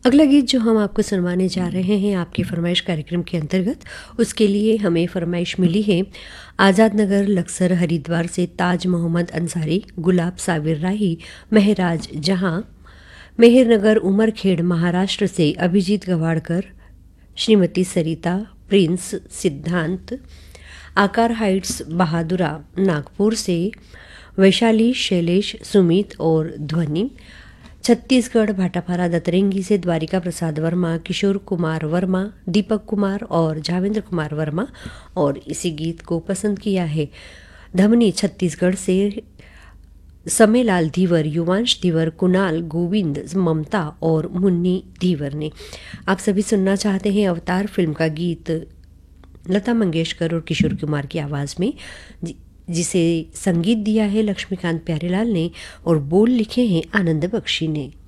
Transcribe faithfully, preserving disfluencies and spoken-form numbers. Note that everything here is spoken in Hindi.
अगला गीत जो हम आपको सुनवाने जा रहे हैं आपकी फरमाइश कार्यक्रम के अंतर्गत, उसके लिए हमें फरमाइश मिली है आज़ाद नगर लक्सर हरिद्वार से ताज मोहम्मद अंसारी, गुलाब साबिर राही, महराज जहां, मेहरनगर उमरखेड़ महाराष्ट्र से अभिजीत गवाड़कर, श्रीमती सरिता, प्रिंस सिद्धांत, आकार हाइट्स बहादुरा नागपुर से वैशाली, शैलेश, सुमित और ध्वनि, छत्तीसगढ़ भाटापारा दतरेंगी से द्वारिका प्रसाद वर्मा, किशोर कुमार वर्मा, दीपक कुमार और जावेंद्र कुमार वर्मा। और इसी गीत को पसंद किया है धमनी छत्तीसगढ़ से समेलाल धीवर, युवांश धीवर, कुणाल, गोविंद, ममता और मुन्नी धीवर ने। आप सभी सुनना चाहते हैं अवतार फिल्म का गीत लता मंगेशकर और किशोर कुमार की आवाज़ में, जिसे संगीत दिया है लक्ष्मीकांत प्यारेलाल ने और बोल लिखे हैं आनंद बख्शी ने।